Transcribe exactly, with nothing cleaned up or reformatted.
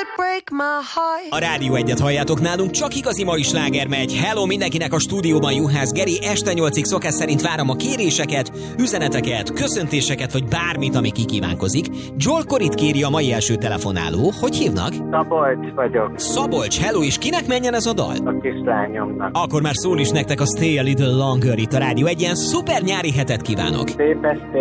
break my heart. A Rádió Egyet halljátok, nálunk csak igazi mai sláger megy. Hello mindenkinek a stúdióban, Juhász Geri. Este nyolcig szokás szerint várom a kéréseket, üzeneteket, köszöntéseket, vagy bármit, ami kikívánkozik. Joel Corrit kéri a mai első telefonáló. Hogy hívnak? Szabolcs vagyok. Szabolcs, hello, és kinek menjen ez a dal? A kislányomnak. Akkor már szól is nektek a Stay a Little Longer itt a Rádió. Egy ilyen szuper nyári hetet kívánok. Szép estét.